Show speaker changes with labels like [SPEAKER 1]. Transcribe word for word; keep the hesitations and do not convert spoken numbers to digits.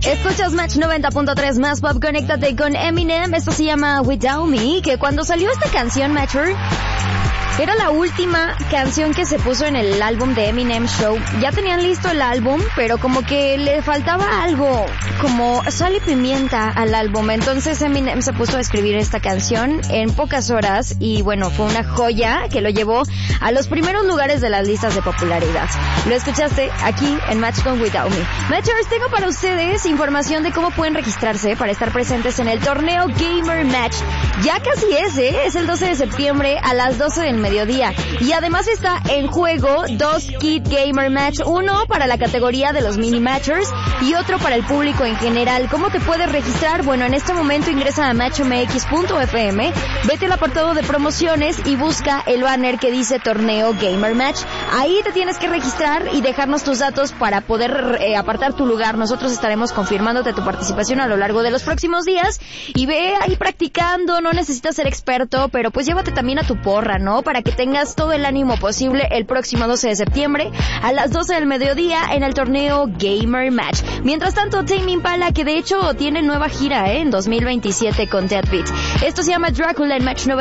[SPEAKER 1] Escuchas Match noventa punto tres más pop, conéctate con Eminem. Esto se llama Without Me, que cuando salió esta canción, Matcher, era la última canción que se puso en el álbum de Eminem Show. Ya tenían listo el álbum, pero como que le faltaba algo, como sal y pimienta al álbum. Entonces Eminem se puso a escribir esta canción en pocas horas y bueno, fue una joya que lo llevó a los primeros lugares de las listas de popularidad. Lo escuchaste aquí en Match con Without Me. Matchers, tengo para ustedes información de cómo pueden registrarse para estar presentes en el torneo Gamer Match. Ya casi es, ¿eh? Es el doce de septiembre a las doce del mediodía. Y además está en juego dos Kit Gamer Match, uno para la categoría de los mini matchers y otro para el público en general. ¿Cómo te puedes registrar? Bueno, en este momento ingresa a match m x punto f m, vete al apartado de promociones y busca el banner que dice Torneo Gamer Match. Ahí te tienes que registrar y dejarnos tus datos para poder eh, apartar tu lugar. Nosotros estaremos confirmándote tu participación a lo largo de los próximos días y ve ahí practicando. No necesitas ser experto, pero pues llévate también a tu porra, ¿no? Para que tengas todo el ánimo posible el próximo doce de septiembre a las doce del mediodía en el torneo Gamer Match. Mientras tanto, Tame Impala, que de hecho tiene nueva gira, ¿eh? En dos mil veintisiete con Deadbeat. Esto se llama Dracula en Match